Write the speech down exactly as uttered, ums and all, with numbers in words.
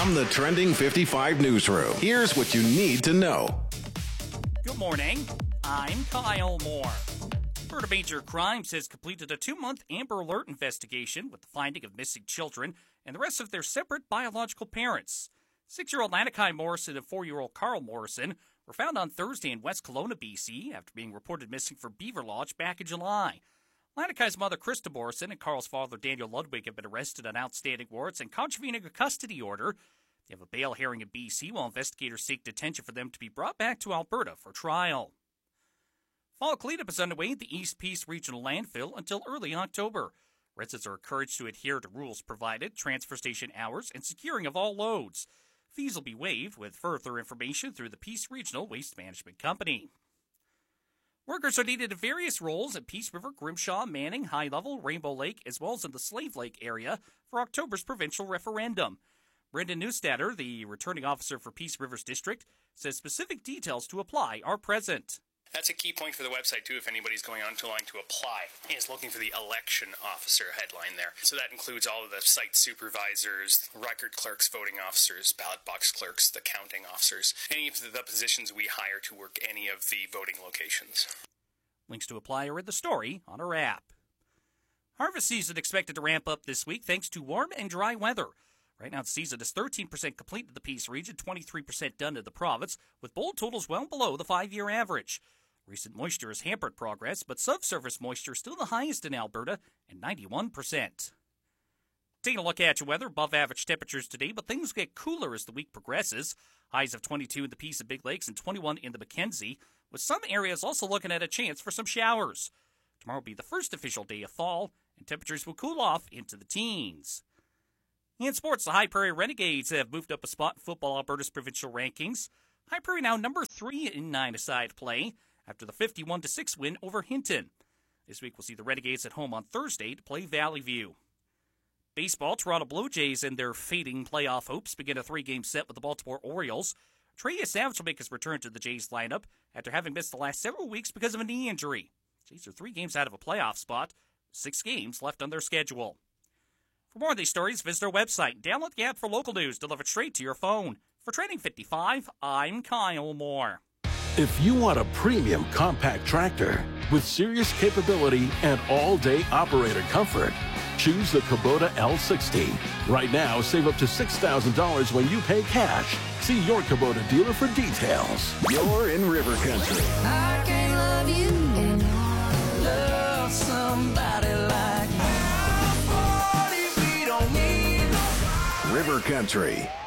From the Trending fifty-five newsroom, here's what you need to know. Good morning. I'm Kyle Moore. Alberta Major Crimes has completed a two-month Amber Alert investigation with the finding of missing children and the rest of their separate biological parents. Six-year-old Anakai Morrison and four-year-old Carl Morrison were found on Thursday in West Kelowna, B C, after being reported missing from Beaver Lodge back in July. Anakai's mother, Krista Morrison, and Carl's father, Daniel Ludwig, have been arrested on outstanding warrants and contravening a custody order. They have a bail hearing in B C while investigators seek detention for them to be brought back to Alberta for trial. Fall cleanup is underway at the East Peace Regional Landfill until early October. Residents are encouraged to adhere to rules provided, transfer station hours, and securing of all loads. Fees will be waived, with further information through the Peace Regional Waste Management Company. Workers are needed in various roles at Peace River, Grimshaw, Manning, High Level, Rainbow Lake, as well as in the Slave Lake area for October's provincial referendum. Brendan Newstatter, the returning officer for Peace River's district, says specific details to apply are present. That's a key point for the website, too, if anybody's going on to line to apply, is looking for the election officer headline there. So that includes all of the site supervisors, record clerks, voting officers, ballot box clerks, the counting officers, any of the positions we hire to work any of the voting locations. Links to apply are in the story on our app. Harvest season expected to ramp up this week thanks to warm and dry weather. Right now, the season is thirteen percent complete in the Peace region, twenty-three percent done in the province, with bold totals well below the five-year average. Recent moisture has hampered progress, but subsurface moisture is still the highest in Alberta at ninety-one percent. Taking a look at your weather, above average temperatures today, but things get cooler as the week progresses. Highs of twenty-two in the Peace and Big Lakes and twenty-one in the Mackenzie, with some areas also looking at a chance for some showers. Tomorrow will be the first official day of fall, and temperatures will cool off into the teens. In sports, the High Prairie Renegades have moved up a spot in Football Alberta's provincial rankings. High Prairie now number three in nine-a-side play after the fifty-one to six win over Hinton. This week we'll see the Renegades at home on Thursday to play Valley View. Baseball, Toronto Blue Jays and their fading playoff hopes begin a three-game set with the Baltimore Orioles. Trey Savage will make his return to the Jays lineup after having missed the last several weeks because of a knee injury. Jays are three games out of a playoff spot, six games left on their schedule. For more of these stories, visit our website. Download the app for local news delivered straight to your phone. For Trending fifty-five, I'm Kyle Moore. If you want a premium compact tractor with serious capability and all-day operator comfort, choose the Kubota L sixty. Right now, save up to six thousand dollars when you pay cash. See your Kubota dealer for details. You're in River Country. I can't love you and love somebody like me. River Country.